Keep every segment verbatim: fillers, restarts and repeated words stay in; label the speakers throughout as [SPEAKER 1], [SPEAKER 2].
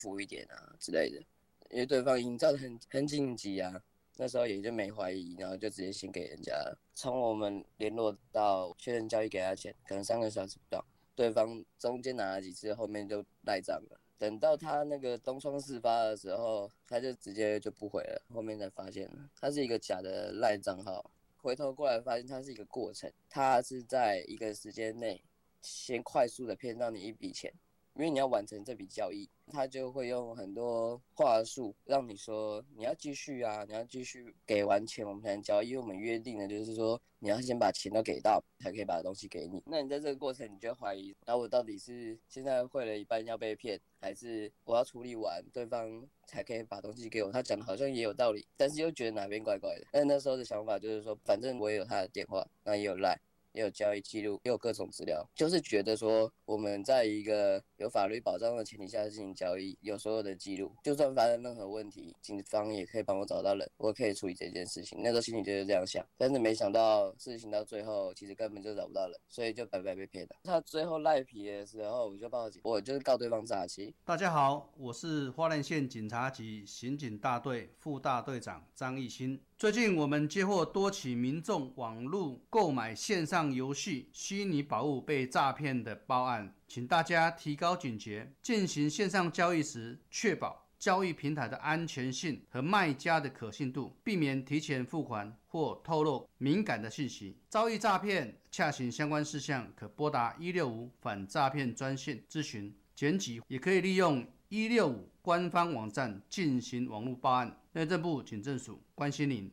[SPEAKER 1] 服一点啊之类的，因为对方营造的很很紧急啊。那时候也就没怀疑，然后就直接先给人家了。从我们联络到确认交易给他钱，可能三个小时不到，对方中间拿了几次，后面就赖账了。等到他那个东窗事发的时候，他就直接就不回了。后面才发现了，他是一个假的赖账号。回头过来发现，它是一个过程，他是在一个时间内先快速的骗到你一笔钱，因为你要完成这笔交易，他就会用很多话术让你说你要继续啊，你要继续给完钱我们才能交易，因为我们约定的就是说你要先把钱都给到，才可以把东西给你。那你在这个过程，你就会怀疑，然后我到底是现在汇了一半要被骗，还是我要处理完对方才可以把东西给我？他讲的好像也有道理，但是又觉得哪边怪怪的。但那时候的想法就是说，反正我也有他的电话，那也有 Line。也有交易记录，也有各种资料，就是觉得说我们在一个有法律保障的前提下进行交易，有所有的记录，就算发生任何问题，警方也可以帮我找到人，我可以处理这件事情。那时候心里就是这样想，但是没想到事情到最后其实根本就找不到人，所以就白白被骗了。他最后赖皮的时候，我就报警，我就是告对方诈欺。
[SPEAKER 2] 大家好，我是花莲县警察局刑警大队副大队长张义兴。最近我们接获多起民众网络购买线上游戏虚拟宝物被诈骗的报案，请大家提高警觉，进行线上交易时确保交易平台的安全性和卖家的可信度，避免提前付款或透露敏感的信息。遭遇诈骗，洽询相关事项可拨打一六五反诈骗专线咨询。检举也可以利用一六五官方网站进行网络报案。内政部警政署关心您。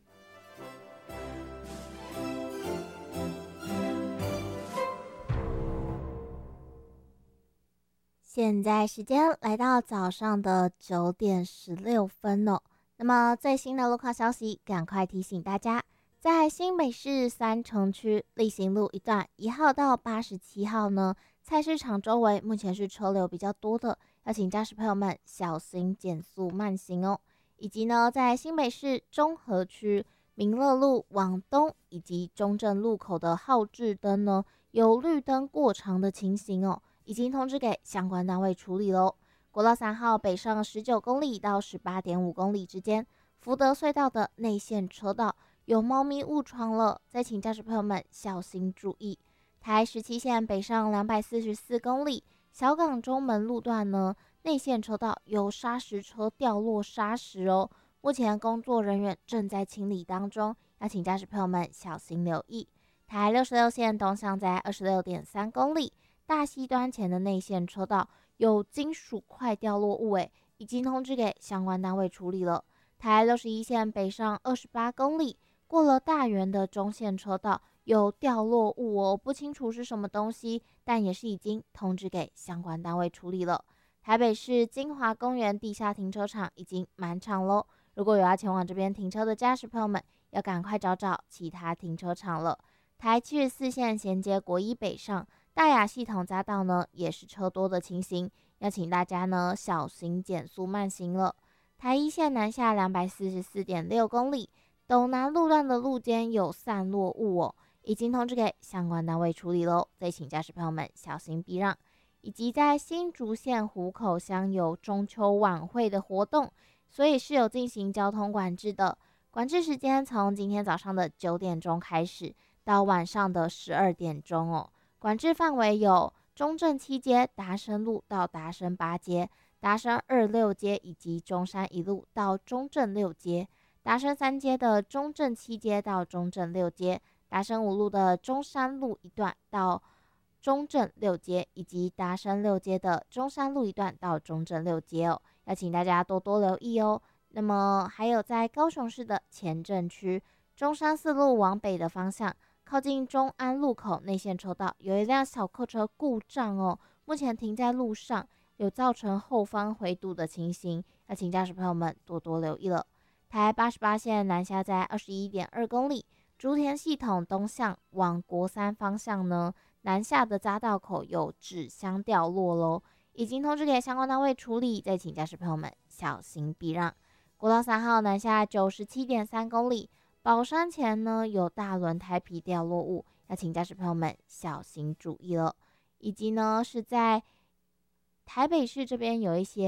[SPEAKER 3] 现在时间来到早上的九点十六分了。那么最新的路况消息，赶快提醒大家，在新北市三重区立行路一段一号到八十七号呢，菜市场周围目前是车流比较多的，要请驾驶朋友们小心减速慢行哦。以及呢，在新北市中和区民乐路往东以及中正路口的号志灯呢，有绿灯过长的情形哦，已经通知给相关单位处理喽。国道三号北上十九公里到十八点五公里之间，福德隧道的内线车道有猫咪误闯了，再请驾驶朋友们小心注意。台十七线北上两百四十四公里，小港中门路段呢，内线车道有砂石车掉落砂石哦，目前工作人员正在清理当中，要请驾驶朋友们小心留意。台六十六线东向在二十六点三公里，大溪端前的内线车道有金属块掉落物诶，已经通知给相关单位处理了。台六十一线北上二十八公里，过了大园的中线车道有掉落物哦，不清楚是什么东西，但也是已经通知给相关单位处理了。台北市金华公园地下停车场已经满场喽，如果有要前往这边停车的驾驶朋友们，要赶快找找其他停车场了。台七十四线衔接国一北上大雅系统匝道呢，也是车多的情形，要请大家呢小心减速慢行了。台一线南下两百四十四点六公里，斗南路段的路肩有散落物哦，已经通知给相关单位处理喽，再请驾驶朋友们小心避让。以及在新竹县湖口乡有中秋晚会的活动，所以是有进行交通管制的，管制时间从今天早上的九点钟开始到晚上的十二点钟哦。管制范围有中正七街达生路到达生八街，达生二六街以及中山一路到中正六街，达生三街的中正七街到中正六街，达生五路的中山路一段到中正六街，以及达生六街的中山路一段到中正六街哦，要请大家多多留意哦。那么还有在高雄市的前镇区中山四路往北的方向，靠近中安路口内线车道有一辆小客车故障哦，目前停在路上，有造成后方回堵的情形，要请驾驶朋友们多多留意了。台八十八线南下在二十一点二公里，竹田系统东向往国三方向呢，南下的匝道口有纸箱掉落喽，已经通知给相关单位处理，再请驾驶朋友们小心避让。国道三号南下九十七点三公里，宝山前呢有大轮胎皮掉落物，要请驾驶朋友们小心注意了。以及呢是在台北市这边有一些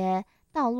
[SPEAKER 3] 道路。